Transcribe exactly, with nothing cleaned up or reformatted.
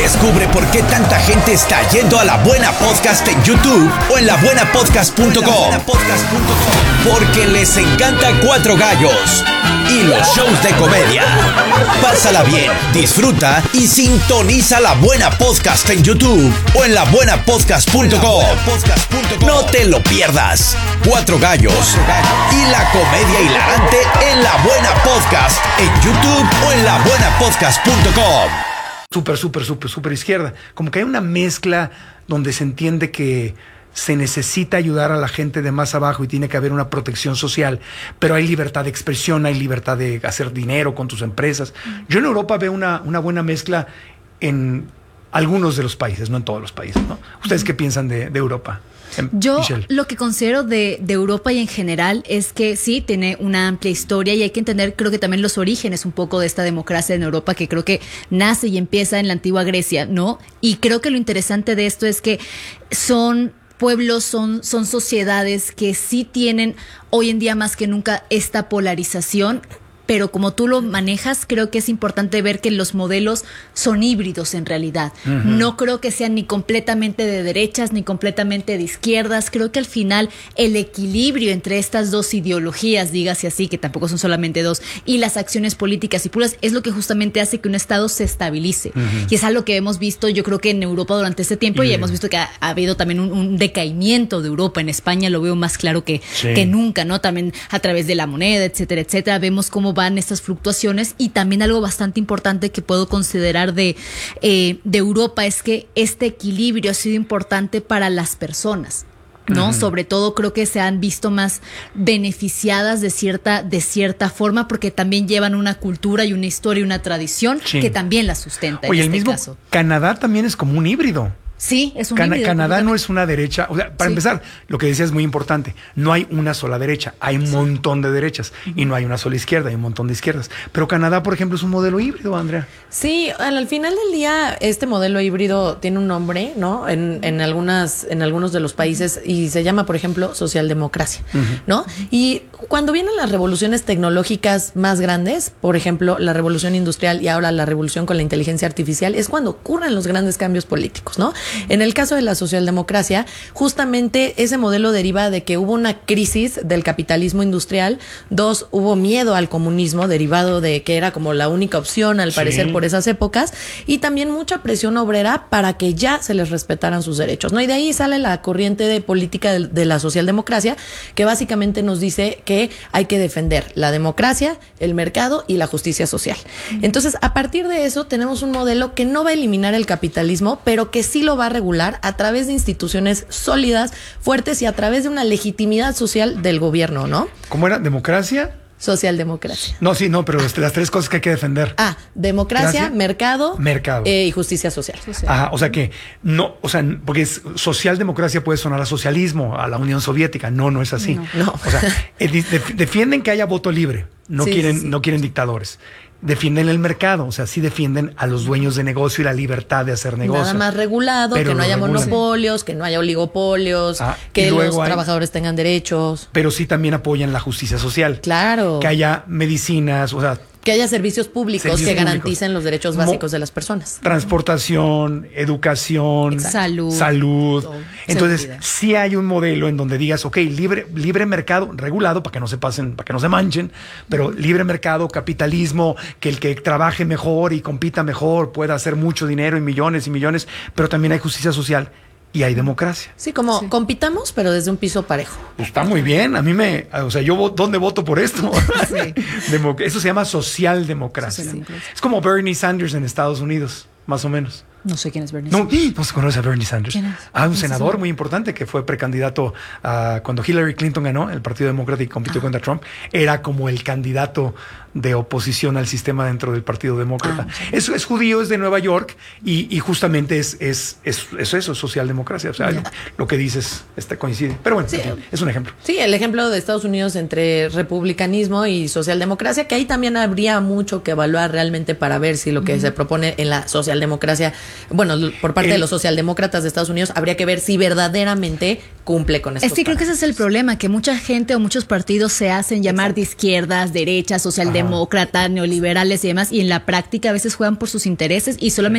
Descubre por qué tanta gente está yendo a La Buena Podcast en YouTube o en la buena podcast punto com. Porque les encanta Cuatro Gallos y los shows de comedia. Pásala bien, disfruta y sintoniza La Buena Podcast en YouTube o en la buena podcast punto com. No te lo pierdas. Cuatro Gallos y la comedia hilarante en La Buena Podcast en YouTube o en la buena podcast punto com. Súper, súper, súper, súper izquierda. Como que hay una mezcla donde se entiende que se necesita ayudar a la gente de más abajo y tiene que haber una protección social, pero hay libertad de expresión, hay libertad de hacer dinero con tus empresas. Yo en Europa veo una, una buena mezcla en algunos de los países, no en todos los países, ¿no? ¿Ustedes qué piensan de, de Europa? Yo Michelle. Lo que considero de, de Europa y en general es que sí, tiene una amplia historia y hay que entender, creo que también los orígenes un poco de esta democracia en Europa, que creo que nace y empieza en la antigua Grecia, ¿no? Y creo que lo interesante de esto es que son pueblos, son, son sociedades que sí tienen hoy en día más que nunca esta polarización. Pero como tú lo manejas, creo que es importante ver que los modelos son híbridos en realidad. Uh-huh. No creo que sean ni completamente de derechas ni completamente de izquierdas. Creo que al final el equilibrio entre estas dos ideologías, dígase así, que tampoco son solamente dos, y las acciones políticas y puras, es lo que justamente hace que un Estado se estabilice. Uh-huh. Y es algo que hemos visto, yo creo que en Europa durante este tiempo, y, y hemos visto que ha, ha habido también un, un decaimiento de Europa. En España lo veo más claro que, sí. que nunca, ¿no? También a través de la moneda, etcétera, etcétera. Vemos cómo va estas fluctuaciones. Y también algo bastante importante que puedo considerar de, eh, de Europa es que este equilibrio ha sido importante para las personas, ¿no? Uh-huh. Sobre todo creo que se han visto más beneficiadas de cierta, de cierta forma, porque también llevan una cultura y una historia y una tradición sí. que también la sustenta. Oye, en el este mismo caso. Canadá también es como un híbrido. Sí, es un Can- híbrido. Canadá no es una derecha. O sea, para sí. empezar, lo que decía es muy importante. No hay una sola derecha, hay un sí. montón de derechas. Uh-huh. Y no hay una sola izquierda, hay un montón de izquierdas. Pero Canadá, por ejemplo, es un modelo híbrido, Andrea. Sí, al, al final del día, este modelo híbrido tiene un nombre, ¿no? En, en algunas, en algunos de los países, y se llama, por ejemplo, socialdemocracia, uh-huh. ¿no? Y cuando vienen las revoluciones tecnológicas más grandes, por ejemplo, la revolución industrial y ahora la revolución con la inteligencia artificial, es cuando ocurren los grandes cambios políticos, ¿no? En el caso de la socialdemocracia, justamente ese modelo deriva de que hubo una crisis del capitalismo industrial. Dos, hubo miedo al comunismo, derivado de que era como la única opción, al parecer, sí. por esas épocas. Y también mucha presión obrera para que ya se les respetaran sus derechos, ¿no? Y de ahí sale la corriente de política de, de la socialdemocracia, que básicamente nos dice que hay que defender la democracia, el mercado y la justicia social. Entonces, a partir de eso, tenemos un modelo que no va a eliminar el capitalismo, pero que sí lo va a regular a través de instituciones sólidas, fuertes y a través de una legitimidad social del gobierno, ¿no? ¿Cómo era? ¿Democracia? Socialdemocracia. No, sí, no, pero las tres cosas que hay que defender. Ah, democracia, Gracia, mercado, mercado. Eh, y justicia social. Ajá, o sea que no, o sea, porque es, socialdemocracia puede sonar a socialismo, a la Unión Soviética. No, no es así. No, no. O sea, eh, def- defienden que haya voto libre, no sí, quieren, sí. no quieren dictadores. Defienden el mercado, o sea, sí defienden a los dueños de negocio y la libertad de hacer negocio. Nada más regulado, pero que no haya regulan. monopolios, que no haya oligopolios, Ah, que los hay, trabajadores tengan derechos. Pero sí también apoyan la justicia social. Claro. Que haya medicinas, o sea... Que haya servicios públicos servicios que públicos. garanticen los derechos básicos Mo- de las personas. Transportación, educación, Exacto. salud. salud. Todo. Entonces, Seguridad. sí hay un modelo en donde digas, ok, libre, libre mercado, regulado, para que no se pasen, para que no se manchen, pero libre mercado, capitalismo, que el que trabaje mejor y compita mejor pueda hacer mucho dinero y millones y millones, pero también hay justicia social. Y hay democracia. Sí, como sí. compitamos, pero desde un piso parejo. Pues está muy bien. A mí me... O sea, yo ¿dónde voto por esto? Sí. Demo- eso se llama socialdemocracia. Sí. Es como Bernie Sanders en Estados Unidos, más o menos. No sé quién es Bernie No, Sanders. no se conoce a Bernie Sanders. ¿Quién es? Ah, un ¿Quién senador es? muy importante que fue precandidato uh, cuando Hillary Clinton ganó el Partido Demócrata y compitió ah. contra Trump. Era como el candidato de oposición al sistema dentro del Partido Demócrata. Ah, sí. es, es judío, es de Nueva York y, y justamente es, es, es, es eso, socialdemocracia. O sea, lo, lo que dices este, coincide. Pero bueno, sí. en fin, es un ejemplo. Sí, el ejemplo de Estados Unidos entre republicanismo y socialdemocracia, que ahí también habría mucho que evaluar realmente para ver si lo que uh-huh. se propone en la socialdemocracia, bueno, por parte el, de los socialdemócratas de Estados Unidos, habría que ver si verdaderamente cumple con esto. Es que creo que ese es el problema, que mucha gente o muchos partidos se hacen llamar Exacto. de izquierdas, derechas, socialdemócratas, neoliberales y demás, y en la práctica a veces juegan por sus intereses y solamente